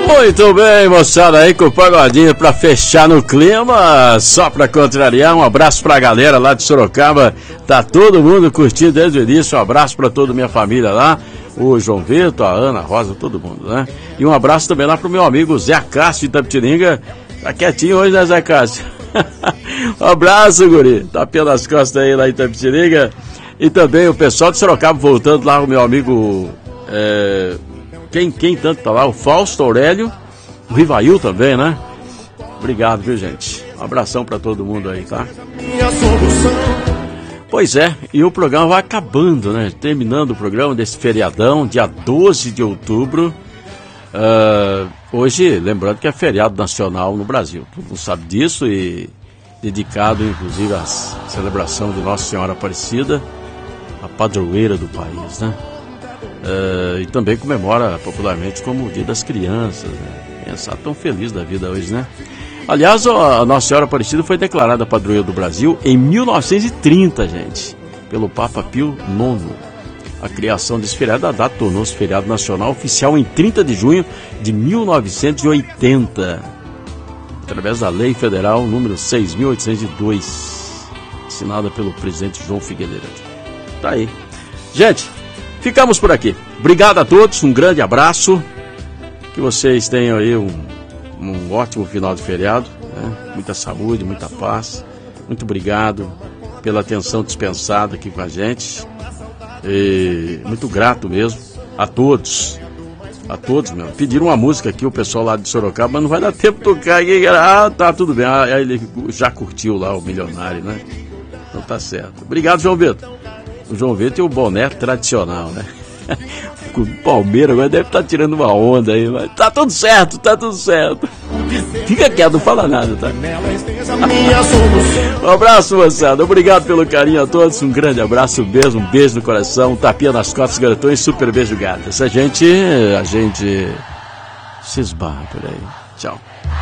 Muito bem, moçada, aí com o pagodinho pra fechar no clima, só pra contrariar. Um abraço pra galera lá de Sorocaba, tá todo mundo curtindo desde o início. Um abraço pra toda a minha família lá, o João Vitor, a Ana, a Rosa, todo mundo, né? E um abraço também lá pro meu amigo Zé Cássio de Itapetininga. Tá quietinho hoje, né, Zé Cássio? Um abraço, guri, tá pelas costas aí lá em Itapetininga. E também o pessoal de Sorocaba voltando lá, o meu amigo quem tanto tá lá, o Fausto Aurélio, o Rivail também, né? Obrigado, viu, gente? Um abração pra todo mundo aí, tá? Pois é, e o programa vai acabando, né? Terminando o programa desse feriadão, dia 12 de outubro. Hoje, lembrando que é feriado nacional no Brasil. Todo mundo sabe disso e dedicado, inclusive, à celebração de Nossa Senhora Aparecida, a padroeira do país, né? E também comemora popularmente como o Dia das Crianças, né? Pensar tão feliz da vida hoje, né? Aliás, a Nossa Senhora Aparecida foi declarada padroeira do Brasil em 1930, gente, pelo Papa Pio IX. A criação desse feriado, a data tornou-se feriado nacional oficial em 30 de junho de 1980, através da Lei Federal número 6.802, assinada pelo presidente João Figueiredo. Tá aí. Gente, ficamos por aqui. Obrigado a todos, um grande abraço. Que vocês tenham aí um ótimo final de feriado, né? Muita saúde, muita paz. Muito obrigado pela atenção dispensada aqui com a gente. E muito grato mesmo a todos mesmo. Pediram uma música aqui, o pessoal lá de Sorocaba, mas não vai dar tempo de tocar aqui. Tá tudo bem. Ele já curtiu lá o Milionário, né? Então tá certo. Obrigado, João Vitor. O João Vitor e o boné tradicional, né? O Palmeiras agora deve estar tirando uma onda aí, mas tá tudo certo, tá tudo certo. Fica quieto, não fala nada, tá? Um abraço, moçada. Obrigado pelo carinho a todos. Um grande abraço, um beijo no coração, um tapinha nas costas, garotões, super beijo, gatas. A gente se esbarra por aí. Tchau.